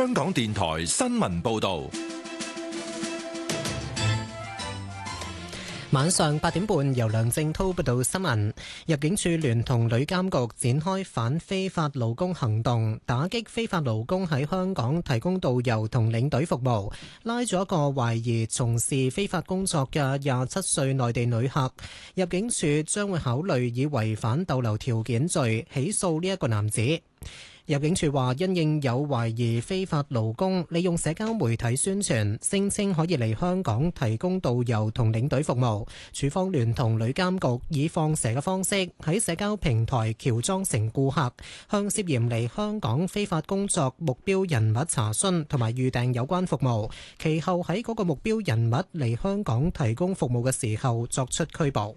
香港電台新聞報道。 晚上8點半，由梁正滔報道新聞。入境處聯同旅監局展開反非法勞工行動，打擊非法勞工喺香港提供導遊同領隊服務，拉咗一個懷疑從事非法工作嘅27歲內地旅客。入境處將會考慮以違反逗留條件罪起訴呢一個男子。入境處話，因應有懷疑非法勞工利用社交媒體宣傳，聲稱可以嚟香港提供導遊同領隊服務，處方聯同旅監局以放蛇嘅方式喺社交平台喬裝成顧客，向涉嫌嚟香港非法工作目標人物查詢同埋預訂有關服務，其後喺嗰個目標人物嚟香港提供服務嘅時候作出拘捕。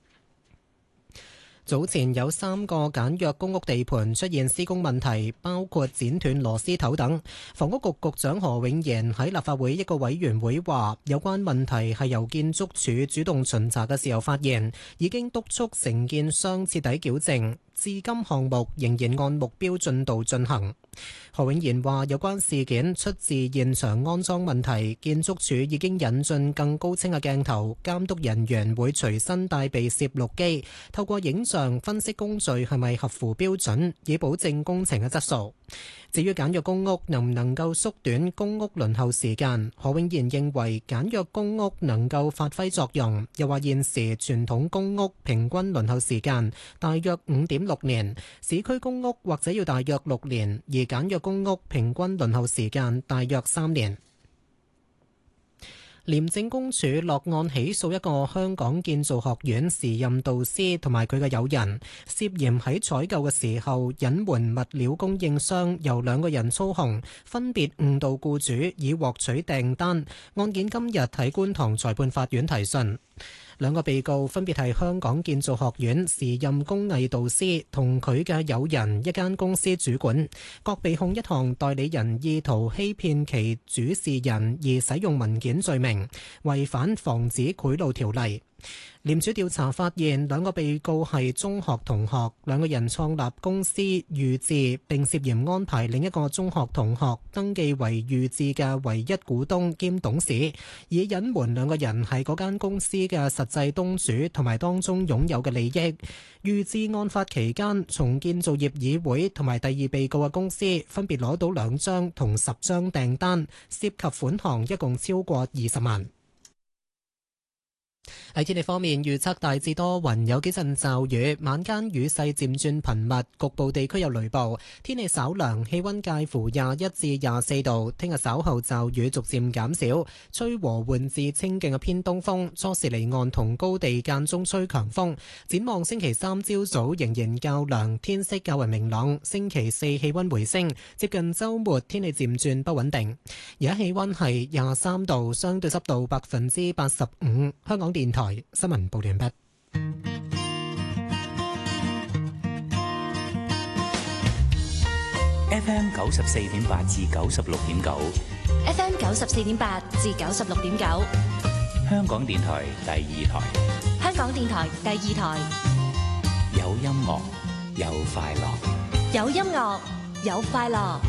早前有3個簡約公屋地盤出現施工問題，包括剪斷螺絲頭等。房屋局局長何永賢喺立法會一個委員會話，有關問題係由建築署主動巡查嘅時候發現，已經督促承建商徹底矯正。至今項目仍然按目標進度進行。何永賢話，有關事件出自現場安裝問題，建築署已經引進更高清嘅鏡頭，監督人員會隨身帶備攝錄機，透過影像分析工序係咪合乎標準，以保證工程嘅質素。至於簡約公屋能唔能夠縮短公屋輪候時間，何永賢認為簡約公屋能夠發揮作用，又話現時傳統公屋平均輪候時間大約5.6年，市區公屋或者要大約6年，而簡約公屋平均輪候時間大約3年。廉政公署落案起訴一個香港建造學院時任導師同埋佢嘅友人，涉嫌喺採購嘅時候隱瞞物料供應商由2個人操控，分別誤導僱主以獲取訂單。案件今日喺觀塘裁判法院提訊。2個被告分別係香港建造學院時任工藝導師同佢嘅友人一間公司主管，各被控一項代理人意圖欺騙其主事人而使用文件罪名，違反防止賄賂條例。廉署調查發現，2個被告係中學同學，2個人創立公司預智，並涉嫌安排另一個中學同學登記為預智嘅唯一股東兼董事，以隱瞞2個人係嗰間公司嘅實際東主同埋當中擁有嘅利益。預智案發期間，從建造業議會同埋第2被告嘅公司分別攞到2張同10張訂單，涉及款項一共超過20萬。喺天氣方面，預測大致多雲，有幾陣驟雨，晚間雨勢漸轉頻密，局部地區有雷暴。天氣稍涼，氣溫介乎21至24度。聽日稍後驟雨逐漸減少，吹和緩至清勁嘅偏東風，初時離岸同高地間中吹強風。展望星期3朝早仍然較涼，天色較為明朗。星期4氣溫回升，接近週末天氣漸轉不穩定。而家氣溫係23度，相對濕度85%。香港電台新聞報完畢。 FM 94.8至96.9 ，FM 94.8至96.9， 香港電台第2台， 香港電台第2台， 有音樂有快樂， 有音樂有快樂。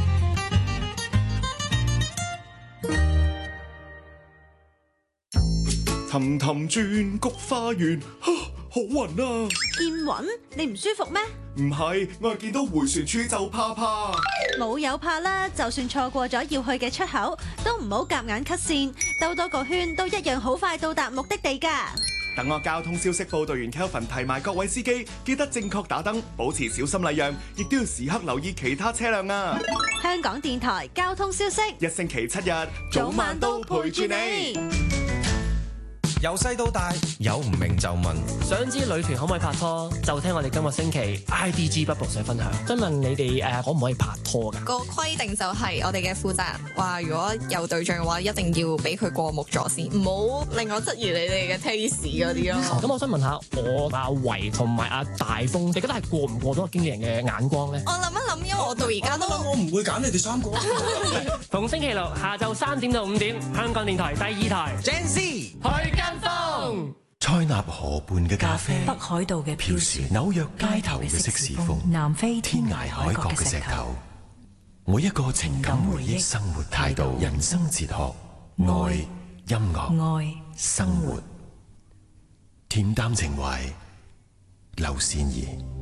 氹氹轉菊花園，好暈啊！ 見暈？你唔舒服咩？ 唔係，我係見到迴旋處就怕。 冇有怕啦，就算錯過咗要去嘅出口，都唔好夾硬 cut 線，兜多個圈都一樣好快到達目的地㗎。 等我交通消息報導員 Kelvin 提埋各位司機，記得正確打燈，保持小心禮讓，亦都要時刻留意其他車輛啊！ 香港電台交通消息， 一星期7日，早晚都陪住你。 由細到大，有唔明就問。 想知女團可唔可以拍拖？就聽我哋今個星期 IDG Bubble 社分享。想問你哋可唔可以拍拖㗎？ 個規定就係我哋嘅負責人話，如果有對象嘅話，一定要俾佢過目咗先，唔好令我質疑你哋嘅 taste 嗰啲咯。 咁我想問下，我阿維同埋阿大風，你覺得係過唔過到個經紀人嘅眼光咧？ 我諗一諗，因為我到而家都我唔會揀你哋3個。 逢星期六下晝3點到5點，香港電台第2台 Gen Z 去跟風。 塞納河畔嘅咖啡， 北海道嘅飄時紐約街頭嘅色士風， 南非天涯海角嘅石頭。 每一個情感回憶、生活態度、人生哲學、愛、音樂、 愛、 生活，恬淡情懷，劉善儀。